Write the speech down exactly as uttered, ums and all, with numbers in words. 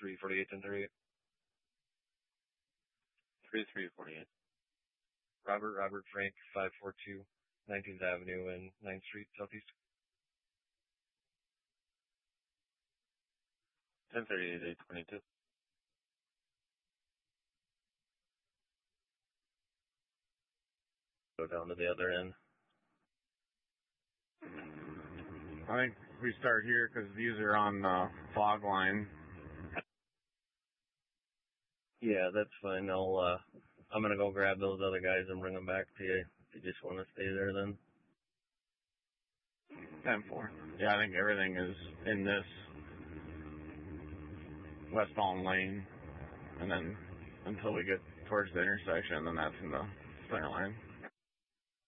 three forty-eight ten thirty-eight. three three forty-eight. Robert, Robert Frank, five four two nineteenth Avenue and ninth Street, Southeast. ten thirty-eight eight twenty-two. Go down to the other end. I think we start here because these are on the fog line. Yeah, that's fine. I'll, uh, I'm gonna go grab those other guys and bring them back to you. You just want to stay there then? ten four. Yeah, I think everything is in this westbound lane, and then until we get towards the intersection, then that's in the center line.